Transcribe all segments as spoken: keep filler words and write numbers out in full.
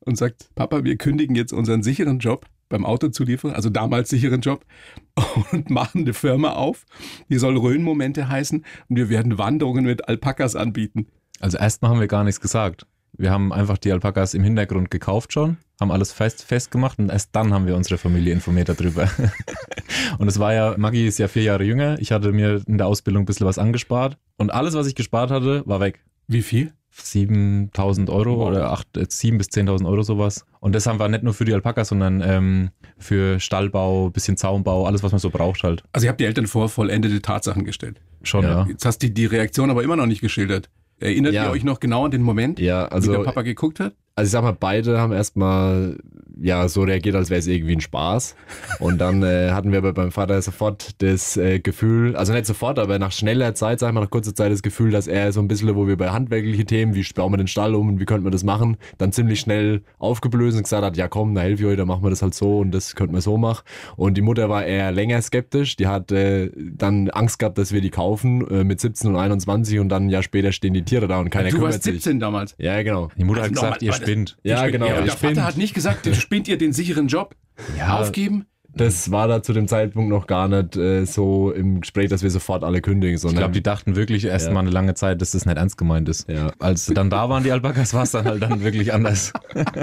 und sagt, Papa, wir kündigen jetzt unseren sicheren Job beim Autozulieferer, also damals sicheren Job, und machen eine Firma auf, die soll Rhön-Momente heißen und wir werden Wanderungen mit Alpakas anbieten. Also erstmal haben wir gar nichts gesagt. Wir haben einfach die Alpakas im Hintergrund gekauft schon, haben alles fest, festgemacht und erst dann haben wir unsere Familie informiert darüber. Und es war ja, Maggi ist ja vier Jahre jünger, ich hatte mir in der Ausbildung ein bisschen was angespart und alles, was ich gespart hatte, war weg. Wie viel? siebentausend Euro wow. oder acht, sieben bis zehntausend Euro sowas. Und das haben wir nicht nur für die Alpakas, sondern ähm, für Stallbau, bisschen Zaunbau, alles, was man so braucht halt. Also ihr habt die Eltern vor vollendete Tatsachen gestellt. Schon, ja. ja. Jetzt hast du die Reaktion aber immer noch nicht geschildert. Erinnert ja. ihr euch noch genau an den Moment, ja, also, wie der Papa geguckt hat? Also ich sag mal, beide haben erstmal ja so reagiert, als wäre es irgendwie ein Spaß. Und dann äh, hatten wir aber beim Vater sofort das äh, Gefühl, also nicht sofort, aber nach schneller Zeit, sag ich mal, nach kurzer Zeit das Gefühl, dass er so ein bisschen, wo wir bei handwerklichen Themen, wie bauen wir den Stall um und wie könnten wir das machen, dann ziemlich schnell aufgeblöst und gesagt hat, ja komm, da helfe ich euch, dann machen wir das halt so und das könnten wir so machen. Und die Mutter war eher länger skeptisch, die hat äh, dann Angst gehabt, dass wir die kaufen äh, mit siebzehn und einundzwanzig und dann ein Jahr später stehen die Tiere da und keiner du kümmert warst siebzehn sich. damals? Ja, genau. Die Mutter also hat gesagt, ihr mal, spinnt. Ja, genau. Ja, und ich der Vater bin, hat nicht gesagt, spinnt ihr den sicheren Job? Ja, aufgeben? Das war da zu dem Zeitpunkt noch gar nicht äh, so im Gespräch, dass wir sofort alle kündigen. Ich glaube, die dachten wirklich erst ja. mal eine lange Zeit, dass das nicht ernst gemeint ist. Ja. Als dann da waren die Alpakas, war es dann halt dann wirklich anders.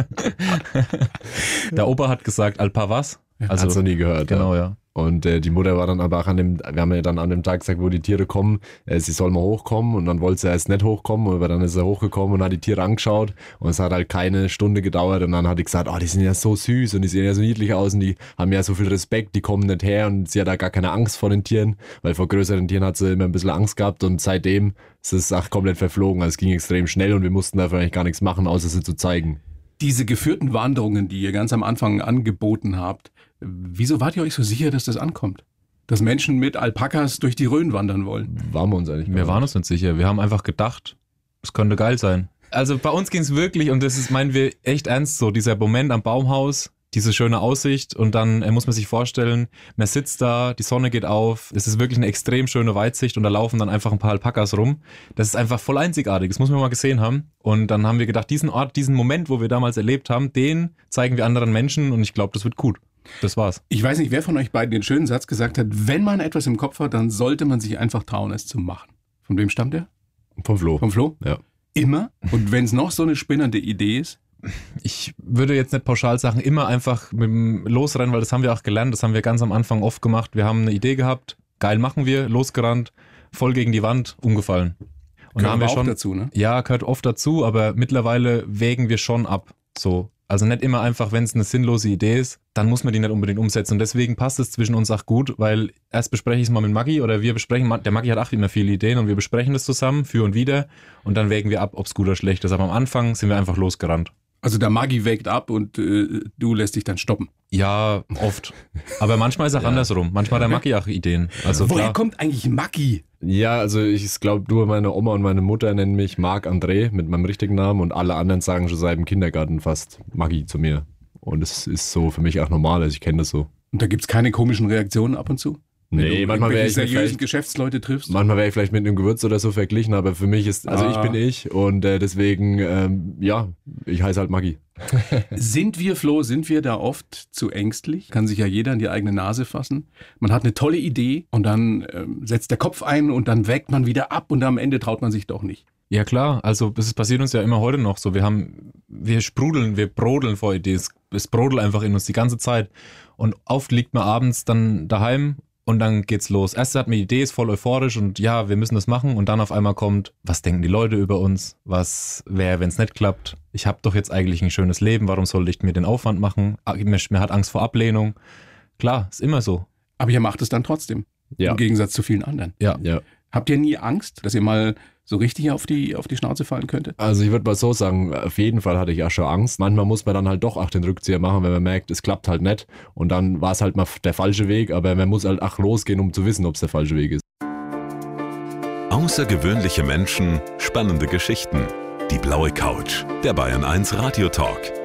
Der Opa hat gesagt, Alpa was? Also, hat's noch nie gehört. Genau, ja. ja. Und äh, die Mutter war dann aber auch an dem, wir haben ja dann an dem Tag gesagt, wo die Tiere kommen, äh, sie soll mal hochkommen und dann wollte sie erst nicht hochkommen, aber dann ist er hochgekommen und hat die Tiere angeschaut und es hat halt keine Stunde gedauert und dann hat die gesagt, oh, die sind ja so süß und die sehen ja so niedlich aus und die haben ja so viel Respekt, die kommen nicht her und sie hat da gar keine Angst vor den Tieren, weil vor größeren Tieren hat sie immer ein bisschen Angst gehabt und seitdem ist es auch komplett verflogen, also es ging extrem schnell und wir mussten dafür eigentlich gar nichts machen, außer sie zu zeigen. Diese geführten Wanderungen, die ihr ganz am Anfang angeboten habt, wieso wart ihr euch so sicher, dass das ankommt? Dass Menschen mit Alpakas durch die Rhön wandern wollen? Waren wir uns eigentlich Wir waren uns nicht sicher. Wir haben einfach gedacht, es könnte geil sein. Also bei uns ging es wirklich, und das ist, meinen wir, echt ernst so, dieser Moment am Baumhaus, diese schöne Aussicht und dann äh, muss man sich vorstellen, man sitzt da, die Sonne geht auf, es ist wirklich eine extrem schöne Weitsicht und da laufen dann einfach ein paar Alpakas rum. Das ist einfach voll einzigartig, das muss man mal gesehen haben. Und dann haben wir gedacht, diesen Ort, diesen Moment, wo wir damals erlebt haben, den zeigen wir anderen Menschen und ich glaube, das wird gut. Das war's. Ich weiß nicht, wer von euch beiden den schönen Satz gesagt hat, wenn man etwas im Kopf hat, dann sollte man sich einfach trauen, es zu machen. Von wem stammt der? Vom Flo. Vom Flo? Ja. Immer? Und wenn es noch so eine spinnende Idee ist? Ich würde jetzt nicht pauschal sagen, immer einfach mit dem Losrennen, weil das haben wir auch gelernt, das haben wir ganz am Anfang oft gemacht. Wir haben eine Idee gehabt, geil machen wir, losgerannt, voll gegen die Wand, umgefallen. Und Gehört da haben wir auch schon dazu, ne? Ja, gehört oft dazu, aber mittlerweile wägen wir schon ab. So. Also nicht immer einfach, wenn es eine sinnlose Idee ist, dann muss man die nicht unbedingt umsetzen. Und deswegen passt es zwischen uns auch gut, weil erst bespreche ich es mal mit Maggi oder wir besprechen, der Maggi hat auch immer viele Ideen und wir besprechen das zusammen, für und wieder und dann wägen wir ab, ob es gut oder schlecht ist. Aber am Anfang sind wir einfach losgerannt. Also der Maggi wägt ab und äh, du lässt dich dann stoppen. Ja, oft. Aber manchmal ist es auch ja. andersrum. Manchmal hat der Maggi auch Ideen. Also Woher klar. kommt eigentlich Maggi? Ja, also ich glaube, nur meine Oma und meine Mutter nennen mich Marc-André mit meinem richtigen Namen und alle anderen sagen schon seit dem Kindergarten fast Maggi zu mir. Und es ist so für mich auch normal, also ich kenne das so. Und da gibt es keine komischen Reaktionen ab und zu? Nee, Wenn du manchmal wäre ich seriösen Geschäftsleute triffst? Manchmal wäre ich vielleicht mit einem Gewürz oder so verglichen, aber für mich ist, also ah. ich bin ich und äh, deswegen, ähm, ja, ich heiße halt Maggi. Sind wir, Flo, sind wir da oft zu ängstlich? Kann sich ja jeder in die eigene Nase fassen. Man hat eine tolle Idee und dann ähm, setzt der Kopf ein und dann wägt man wieder ab und am Ende traut man sich doch nicht. Ja klar, also das passiert uns ja immer heute noch so. Wir haben, wir sprudeln, wir brodeln vor Ideen. Es, es brodelt einfach in uns die ganze Zeit. Und oft liegt man abends dann daheim und dann geht's los. Erst hat man die Idee, ist voll euphorisch und ja, wir müssen das machen. Und dann auf einmal kommt, was denken die Leute über uns? Was wäre, wenn es nicht klappt? Ich habe doch jetzt eigentlich ein schönes Leben. Warum sollte ich mir den Aufwand machen? Mir hat Angst vor Ablehnung. Klar, ist immer so. Aber ihr macht es dann trotzdem. Ja. Im Gegensatz zu vielen anderen. Ja. ja. Habt ihr nie Angst, dass ihr mal so richtig auf die, auf die Schnauze fallen könntet? Also ich würde mal so sagen, auf jeden Fall hatte ich auch schon Angst. Manchmal muss man dann halt doch auch den Rückzieher machen, wenn man merkt, es klappt halt nicht. Und dann war es halt mal der falsche Weg, aber man muss halt auch losgehen, um zu wissen, ob es der falsche Weg ist. Außergewöhnliche Menschen, spannende Geschichten. Die blaue Couch, der Bayern eins Radio Talk.